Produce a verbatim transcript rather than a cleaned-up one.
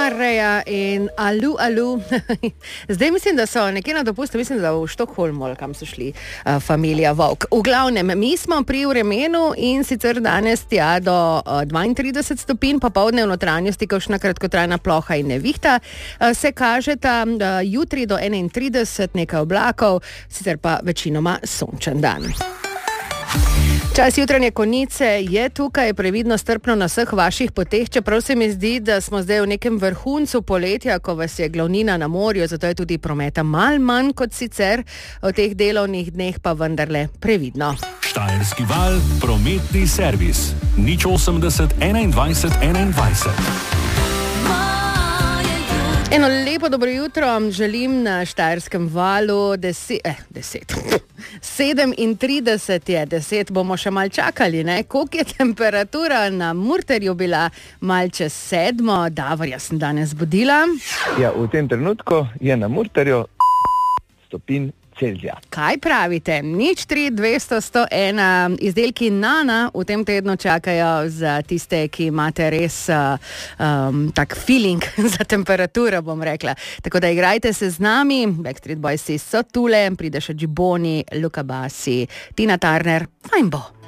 Reja in alu, alu. Zdaj mislim, da so nekje na dopustu, mislim, da v Štokholmu, kam so šli uh, familija Vovk. V glavnem, mi smo pri vremenu in sicer danes tja do uh, dvaintrideset stopinj, popoldne v notranjosti, kakšna kratkotrajna ploha in nevihta. Uh, se kažeta uh, jutri do enaintrideset nekaj oblakov, sicer pa večinoma sončen dan. Čas jutranje konice je tukaj, previdno strpno na vseh vaših poteh, čeprav se mi zdi, da smo zdaj v nekem vrhuncu poletja, ko vas je glavnina na morju, zato je tudi prometa malo manj kot sicer, v teh delovnih dneh pa vendarle previdno. Štajerski val, prometni servis. nič osemdeset enaindvajset enaindvajset. Eno lepo dobro jutro želim na Štajerskem valu. Deset, eh, deset. sedemintrideset je, deset bomo še mal čakali, ne? Koliko je temperatura na Murterju bila? Mal čez sedmo, Davorja sem danes budila. Ja, v tem trenutku je na Murterju stopinj Celzija. Kaj pravite? Nič tri, dvesto, sto ena. Izdelki Nana v tem tednu čakajo za tiste, ki imate res uh, um, tak feeling za temperaturo, bom rekla. Tako da igrajte se z nami. Backstreet Boysi so tule, pride še Džiboni, Luka Basi, Tina Turner. Fajn bo.